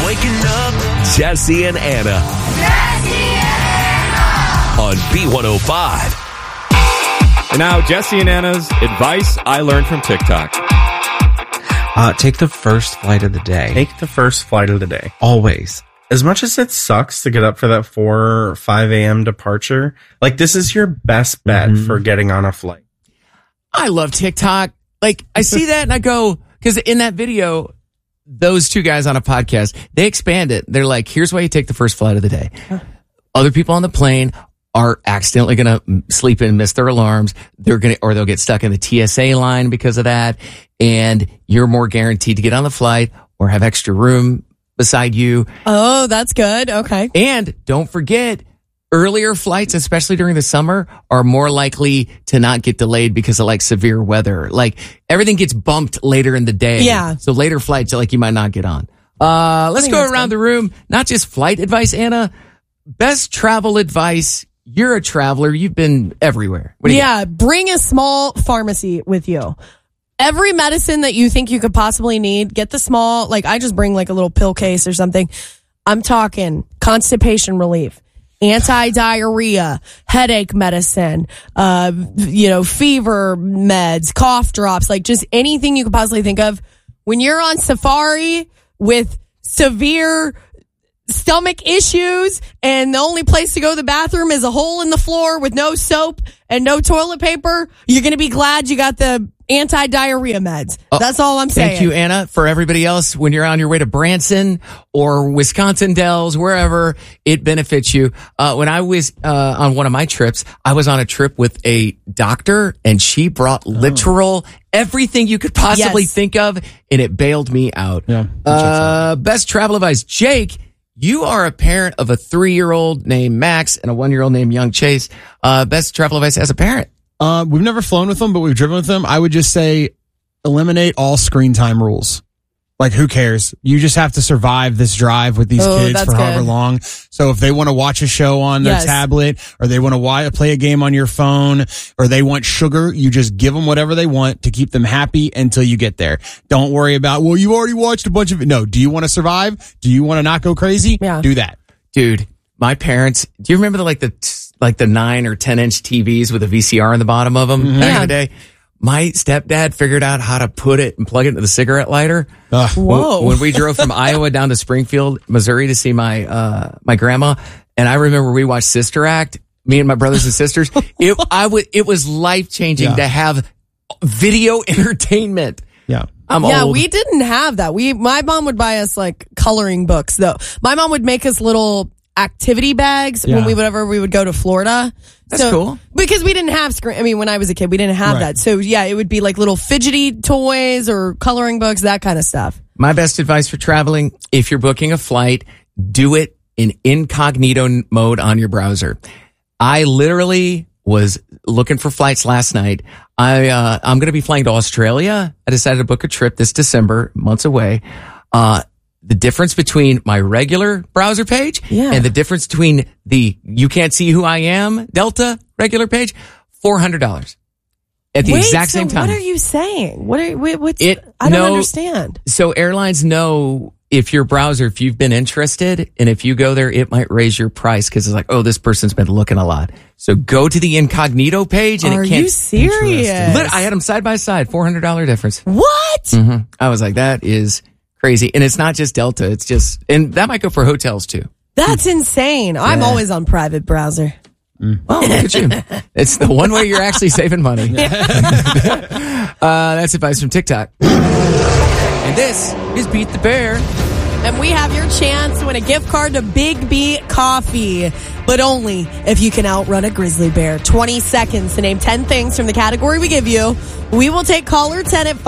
waking up Jesse and Anna. On B105. And now, Jesse and Anna's advice I learned from TikTok. Take the first flight of the day. Take the first flight of the day. Always. As much as it sucks to get up for that 4 or 5 a.m. departure, like this is your best bet for getting on a flight. I love TikTok. Like, I see that and I go, because in that video, those two guys on a podcast, they expand it. They're like, here's why you take the first flight of the day. Other people on the plane are accidentally going to sleep in, miss their alarms. They'll get stuck in the TSA line because of that. And you're more guaranteed to get on the flight or have extra room beside you. Oh, that's good. Okay. And don't forget, earlier flights, especially during the summer, are more likely to not get delayed because of like severe weather. Like everything gets bumped later in the day. Yeah. So later flights, like you might not get on. Let's go around the room. Not just flight advice, Anna. Best travel advice. You're a traveler. You've been everywhere. Bring a small pharmacy with you. Every medicine that you think you could possibly need, get the small, like I just bring like a little pill case or something. I'm talking constipation relief, anti-diarrhea, headache medicine, fever meds, cough drops, like just anything you could possibly think of. When you're on safari with severe stomach issues and the only place to go to the bathroom is a hole in the floor with no soap and no toilet paper, you're going to be glad you got the anti-diarrhea meds. That's all I'm saying. Thank you, Anna. For everybody else, when you're on your way to Branson or Wisconsin Dells, wherever, it benefits you. When I was on one of my trips, I was on a trip with a doctor and she brought literal everything you could possibly think of, and it bailed me out. Best travel advice. Jake, you are a parent of a 3-year-old named Max and a 1-year-old named Young Chase. Best travel advice as a parent. We've never flown with them, but we've driven with them. I would just say eliminate all screen time rules. Like, who cares? You just have to survive this drive with these kids for however long. So if they want to watch a show on their tablet, or they want to play a game on your phone, or they want sugar, you just give them whatever they want to keep them happy until you get there. Don't worry about, well, you already watched a bunch of it. No. Do you want to survive? Do you want to not go crazy? Yeah. Do that. Dude, my parents, do you remember the 9 or 10 inch TVs with a VCR in the bottom of them back in the day? My stepdad figured out how to put it and plug it into the cigarette lighter. Whoa. When we drove from Iowa down to Springfield, Missouri to see my grandma. And I remember we watched Sister Act, me and my brothers and sisters. It was life changing to have video entertainment. Yeah. I'm old. We didn't have that. My mom would buy us like coloring books though. My mom would make us little activity bags whenever we would go to Florida. That's cool. Because we didn't have screen. I mean, when I was a kid, we didn't have that. So it would be like little fidgety toys or coloring books, that kind of stuff. My best advice for traveling, if you're booking a flight, do it in incognito mode on your browser. I literally was looking for flights last night. I'm going to be flying to Australia. I decided to book a trip this December, months away. The difference between my regular browser page and the difference between the you can't see who I am Delta regular page, $400 at the exact same time. What are you saying? I don't understand. So airlines know if your browser, if you've been interested, and if you go there, it might raise your price because it's like, oh, this person's been looking a lot. So go to the incognito page and Are it can't. you serious? I had them side by side, $400 difference. What? Mm-hmm. I was like, that is crazy. And it's not just Delta. It's just, and that might go for hotels too. That's insane. I'm always on private browser. Well, look at you. It's the one way you're actually saving money. That's advice from TikTok. And this is Beat the Bear. And we have your chance to win a gift card to Big B Coffee, but only if you can outrun a grizzly bear. 20 seconds to name 10 things from the category we give you. We will take caller 10 at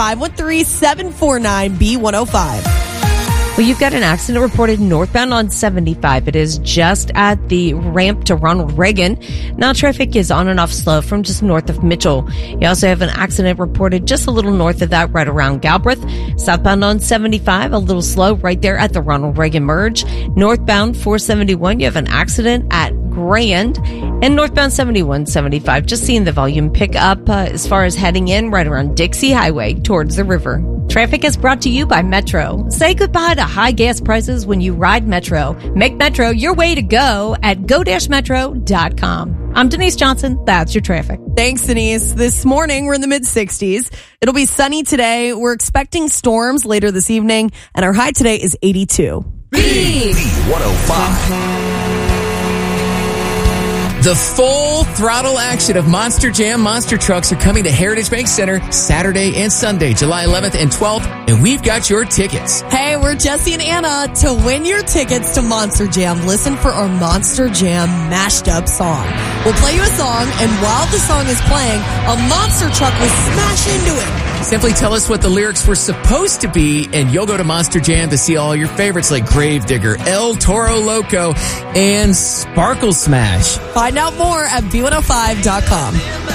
513-749-B105. Well, you've got an accident reported northbound on 75. It is just at the ramp to Ronald Reagan. Now traffic is on and off slow from just north of Mitchell. You also have an accident reported just a little north of that, right around Galbraith. Southbound on 75, a little slow right there at the Ronald Reagan merge. Northbound 471, you have an accident at Grand. And northbound 7175, just seeing the volume pick up as far as heading in right around Dixie Highway towards the river. Traffic is brought to you by Metro. Say goodbye to high gas prices when you ride Metro. Make Metro your way to go at go-metro.com. I'm Denise Johnson. That's your traffic. Thanks, Denise. This morning, we're in the mid-60s. It'll be sunny today. We're expecting storms later this evening, and our high today is 82. B105. The full throttle action of Monster Jam Monster Trucks are coming to Heritage Bank Center Saturday and Sunday, July 11th and 12th, and we've got your tickets. Hey, we're Jesse and Anna. To win your tickets to Monster Jam, listen for our Monster Jam mashed up song. We'll play you a song, and while the song is playing, a monster truck will smash into it. Simply tell us what the lyrics were supposed to be, and you'll go to Monster Jam to see all your favorites like Gravedigger, El Toro Loco, and Sparkle Smash. Find out more at B105.com.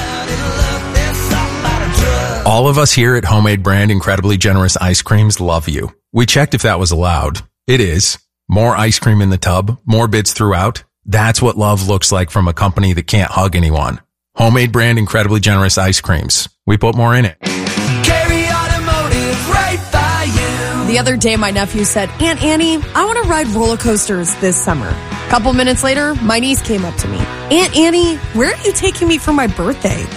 All of us here at Homemade Brand Incredibly Generous Ice Creams love you. We checked if that was allowed. It is. More ice cream in the tub, more bits throughout. That's what love looks like from a company that can't hug anyone. Homemade Brand Incredibly Generous Ice Creams. We put more in it. The other day, my nephew said, Aunt Annie, I want to ride roller coasters this summer. A couple minutes later, my niece came up to me. Aunt Annie, where are you taking me for my birthday?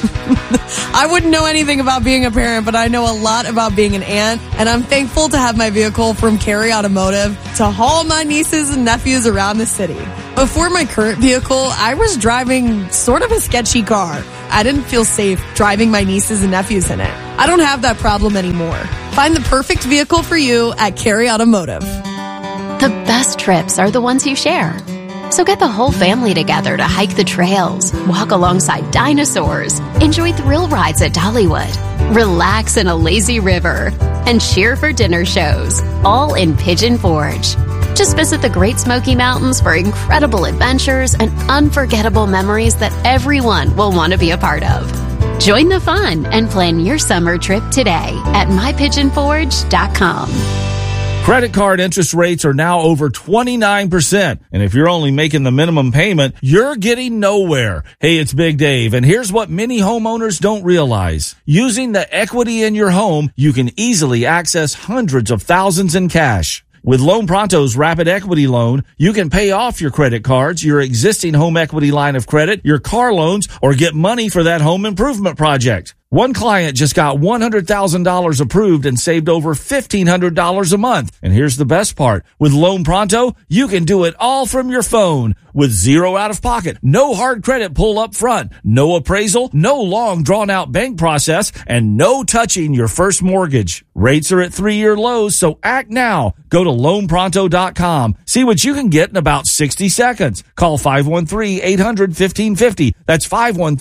I wouldn't know anything about being a parent, but I know a lot about being an aunt, and I'm thankful to have my vehicle from Carey Automotive to haul my nieces and nephews around the city. Before my current vehicle, I was driving sort of a sketchy car. I didn't feel safe driving my nieces and nephews in it. I don't have that problem anymore. Find the perfect vehicle for you at Carey Automotive. The best trips are the ones you share. So get the whole family together to hike the trails, walk alongside dinosaurs, enjoy thrill rides at Dollywood, relax in a lazy river, and cheer for dinner shows, all in Pigeon Forge. Just visit the Great Smoky Mountains for incredible adventures and unforgettable memories that everyone will want to be a part of. Join the fun and plan your summer trip today at mypigeonforge.com. Credit card interest rates are now over 29%. And if you're only making the minimum payment, you're getting nowhere. Hey, it's Big Dave. And here's what many homeowners don't realize. Using the equity in your home, you can easily access hundreds of thousands in cash. With Loan Pronto's Rapid Equity Loan, you can pay off your credit cards, your existing home equity line of credit, your car loans, or get money for that home improvement project. One client just got $100,000 approved and saved over $1,500 a month. And here's the best part. With Loan Pronto, you can do it all from your phone with zero out of pocket, no hard credit pull up front, no appraisal, no long drawn out bank process, and no touching your first mortgage. Rates are at 3-year lows, so act now. Go to loanpronto.com. See what you can get in about 60 seconds. Call 513-800-1550. That's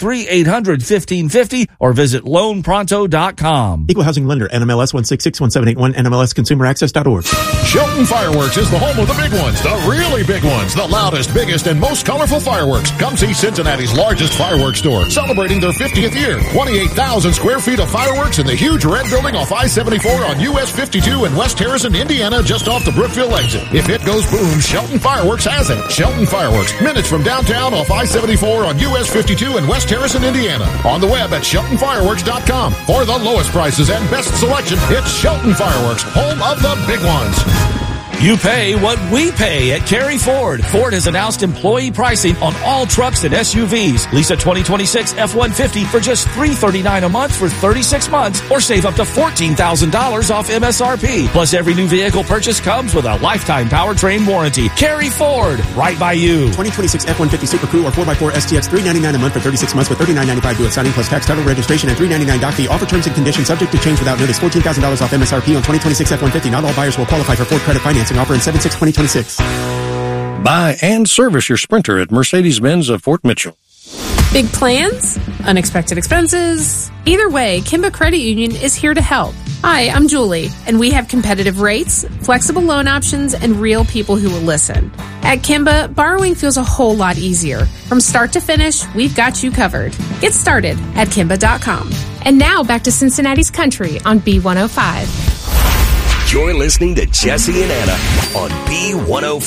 513-800-1550 or visit loanpronto.com. Equal Housing Lender, NMLS 1661781, NMLSConsumerAccess.org. Shelton Fireworks is the home of the big ones, the really big ones, the loudest, biggest, and most colorful fireworks. Come see Cincinnati's largest fireworks store, celebrating their 50th year. 28,000 square feet of fireworks in the huge red building off I-74 on US 52 in West Harrison, Indiana, just off the Brookville exit. If it goes boom, Shelton Fireworks has it. Shelton Fireworks, minutes from downtown off I-74 on US 52 in West Harrison, Indiana. On the web at SheltonFireworks.com. For the lowest prices and best selection, it's Shelton Fireworks, home of the big ones. You pay what we pay at Carey Ford. Ford has announced employee pricing on all trucks and SUVs. Lease a 2026 F-150 for just $339 a month for 36 months or save up to $14,000 off MSRP. Plus, every new vehicle purchase comes with a lifetime powertrain warranty. Carey Ford, right by you. 2026 F-150 Super Crew or 4x4 STX, $399 a month for 36 months with $39.95 due at signing plus tax, title, registration, and $399 doc fee. Offer terms and conditions subject to change without notice. $14,000 off MSRP on 2026 F-150. Not all buyers will qualify for Ford credit financing. Offer in 7/6/2026. Buy and service your Sprinter at Mercedes-Benz of Fort Mitchell. Big plans? Unexpected expenses? Either way, Kimba Credit Union is here to help. Hi, I'm Julie, and we have competitive rates, flexible loan options, and real people who will listen. At Kimba, borrowing feels a whole lot easier. From start to finish, we've got you covered. Get started at Kimba.com. And now back to Cincinnati's Country on B105. You're listening to Jesse and Anna on B105.